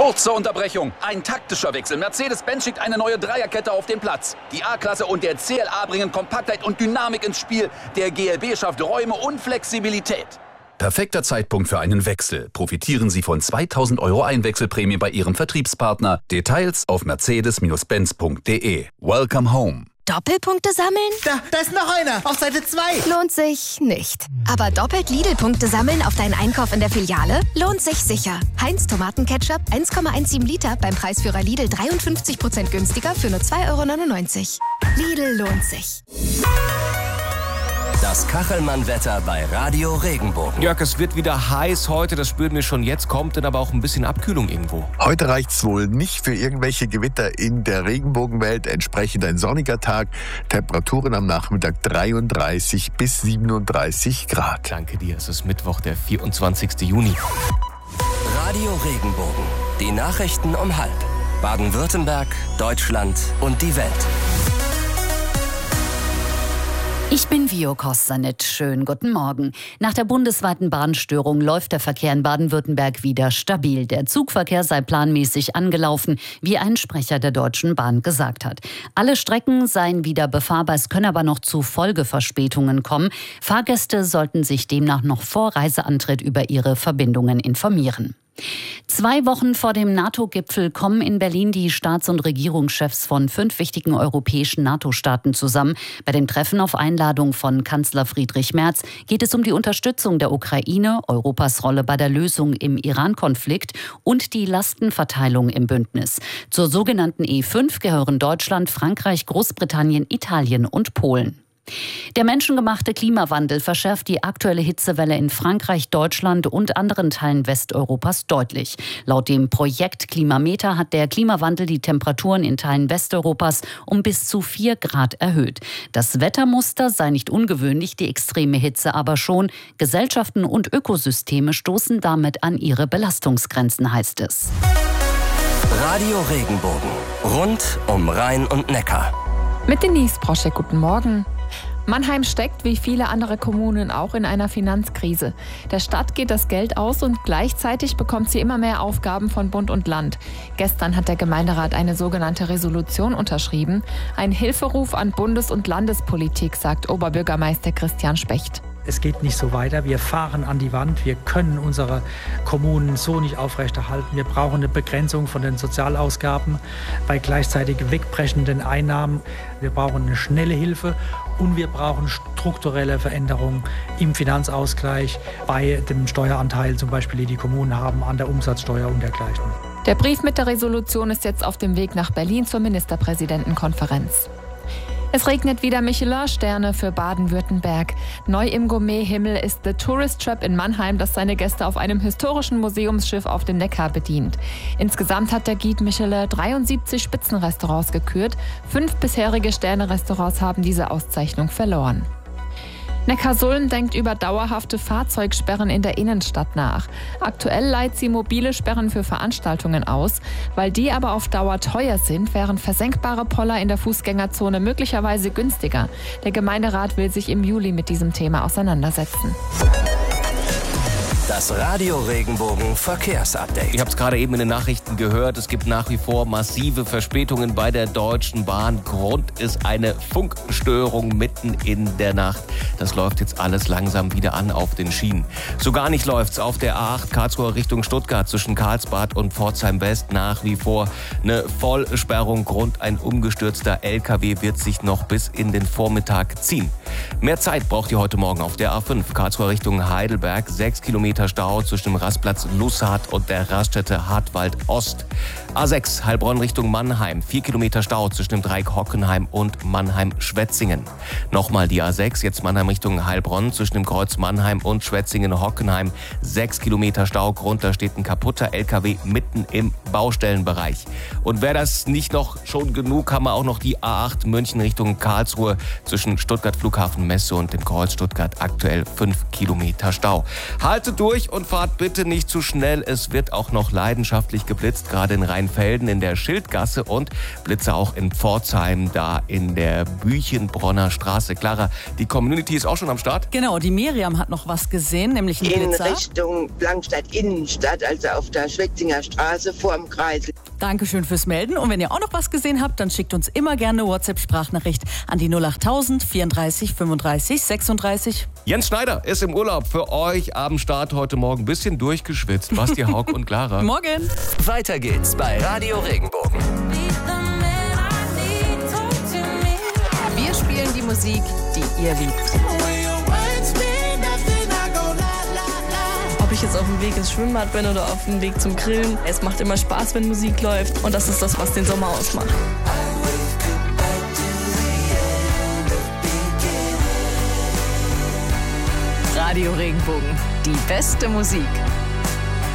Kurz zur Unterbrechung. Ein taktischer Wechsel. Mercedes-Benz schickt eine neue Dreierkette auf den Platz. Die A-Klasse und der CLA bringen Kompaktheit und Dynamik ins Spiel. Der GLB schafft Räume und Flexibilität. Perfekter Zeitpunkt für einen Wechsel. Profitieren Sie von 2.000 € Einwechselprämie bei Ihrem Vertriebspartner. Details auf mercedes-benz.de. Welcome home. Doppelpunkte sammeln? Da ist noch einer, auf Seite 2. Lohnt sich nicht. Aber doppelt Lidl-Punkte sammeln auf deinen Einkauf in der Filiale? Lohnt sich sicher. Heinz Tomatenketchup 1,17 Liter beim Preisführer Lidl 53% günstiger für nur 2,99 €. Lidl lohnt sich. Das Kachelmann-Wetter bei Radio Regenbogen. Jörg, es wird wieder heiß heute, das spüren wir schon jetzt, kommt dann aber auch ein bisschen Abkühlung irgendwo. Heute reicht's wohl nicht für irgendwelche Gewitter in der Regenbogenwelt. Entsprechend ein sonniger Tag, Temperaturen am Nachmittag 33 bis 37 Grad. Danke dir, es ist Mittwoch, der 24. Juni. Radio Regenbogen, die Nachrichten um 12:30. Baden-Württemberg, Deutschland und die Welt. Ich bin Vio Kostanit. Schönen guten Morgen. Nach der bundesweiten Bahnstörung läuft der Verkehr in Baden-Württemberg wieder stabil. Der Zugverkehr sei planmäßig angelaufen, wie ein Sprecher der Deutschen Bahn gesagt hat. Alle Strecken seien wieder befahrbar, es können aber noch zu Folgeverspätungen kommen. Fahrgäste sollten sich demnach noch vor Reiseantritt über ihre Verbindungen informieren. 2 Wochen vor dem NATO-Gipfel kommen in Berlin die Staats- und Regierungschefs von 5 wichtigen europäischen NATO-Staaten zusammen. Bei dem Treffen auf Einladung von Kanzler Friedrich Merz geht es um die Unterstützung der Ukraine, Europas Rolle bei der Lösung im Iran-Konflikt und die Lastenverteilung im Bündnis. Zur sogenannten E5 gehören Deutschland, Frankreich, Großbritannien, Italien und Polen. Der menschengemachte Klimawandel verschärft die aktuelle Hitzewelle in Frankreich, Deutschland und anderen Teilen Westeuropas deutlich. Laut dem Projekt Klimameter hat der Klimawandel die Temperaturen in Teilen Westeuropas um bis zu 4 Grad erhöht. Das Wettermuster sei nicht ungewöhnlich, die extreme Hitze aber schon. Gesellschaften und Ökosysteme stoßen damit an ihre Belastungsgrenzen, heißt es. Radio Regenbogen, rund um Rhein und Neckar. Mit Denise Broschek, guten Morgen. Mannheim steckt, wie viele andere Kommunen auch, in einer Finanzkrise. Der Stadt geht das Geld aus und gleichzeitig bekommt sie immer mehr Aufgaben von Bund und Land. Gestern hat der Gemeinderat eine sogenannte Resolution unterschrieben. Ein Hilferuf an Bundes- und Landespolitik, sagt Oberbürgermeister Christian Specht. Es geht nicht so weiter. Wir fahren an die Wand. Wir können unsere Kommunen so nicht aufrechterhalten. Wir brauchen eine Begrenzung von den Sozialausgaben bei gleichzeitig wegbrechenden Einnahmen. Wir brauchen eine schnelle Hilfe und wir brauchen strukturelle Veränderungen im Finanzausgleich bei dem Steueranteil, zum Beispiel, die die Kommunen haben an der Umsatzsteuer und dergleichen. Der Brief mit der Resolution ist jetzt auf dem Weg nach Berlin zur Ministerpräsidentenkonferenz. Es regnet wieder Michelin-Sterne für Baden-Württemberg. Neu im Gourmet-Himmel ist The Tourist Trap in Mannheim, das seine Gäste auf einem historischen Museumsschiff auf dem Neckar bedient. Insgesamt hat der Guide Michelin 73 Spitzenrestaurants gekürt. 5 bisherige Sterne-Restaurants haben diese Auszeichnung verloren. Neckarsulm denkt über dauerhafte Fahrzeugsperren in der Innenstadt nach. Aktuell leiht sie mobile Sperren für Veranstaltungen aus. Weil die aber auf Dauer teuer sind, wären versenkbare Poller in der Fußgängerzone möglicherweise günstiger. Der Gemeinderat will sich im Juli mit diesem Thema auseinandersetzen. Das Radio Regenbogen Verkehrsupdate. Ich habe es gerade eben in den Nachrichten gehört. Es gibt nach wie vor massive Verspätungen bei der Deutschen Bahn. Grund ist eine Funkstörung mitten in der Nacht. Das läuft jetzt alles langsam wieder an auf den Schienen. So gar nicht läuft's auf der A8 Karlsruhe Richtung Stuttgart zwischen Karlsbad und Pforzheim West. Nach wie vor eine Vollsperrung. Grund ein umgestürzter LKW wird sich noch bis in den Vormittag ziehen. Mehr Zeit braucht ihr heute Morgen auf der A5 Karlsruhe Richtung Heidelberg. 6 Kilometer Stau zwischen dem Rastplatz Lussard und der Raststätte Hartwald Ost. A6 Heilbronn Richtung Mannheim. 4 Kilometer Stau zwischen dem Dreieck Hockenheim und Mannheim-Schwetzingen. Nochmal die A6, jetzt Mannheim Richtung Heilbronn zwischen dem Kreuz Mannheim und Schwetzingen-Hockenheim. 6 Kilometer Stau, Grund, da steht ein kaputter LKW mitten im Baustellenbereich. Und wäre das nicht noch schon genug, haben wir auch noch die A8 München Richtung Karlsruhe zwischen Stuttgart Flughafen Messe und dem Kreuz Stuttgart aktuell 5 Kilometer Stau. Haltet durch! durch und fahrt bitte nicht zu schnell. Es wird auch noch leidenschaftlich geblitzt, gerade in Rheinfelden in der Schildgasse und Blitze auch in Pforzheim, da in der Büchenbronner Straße. Clara, die Community ist auch schon am Start? Genau, die Miriam hat noch was gesehen, nämlich einen Blitzer. In Richtung Blankenstadt Innenstadt, also auf der Schwetzinger Straße vorm Kreisel. Dankeschön fürs Melden. Und wenn ihr auch noch was gesehen habt, dann schickt uns immer gerne eine WhatsApp-Sprachnachricht an die 08000 34 35 36. Jens Schneider ist im Urlaub. Für euch am Start heute Morgen. Bisschen durchgeschwitzt. Basti, Haug und Clara. Morgen. Weiter geht's bei Radio Regenbogen. Wir spielen die Musik, die ihr liebt. Ob ich jetzt auf dem Weg ins Schwimmbad bin oder auf dem Weg zum Grillen. Es macht immer Spaß, wenn Musik läuft. Und das ist das, was den Sommer ausmacht. Radio Regenbogen, die beste Musik.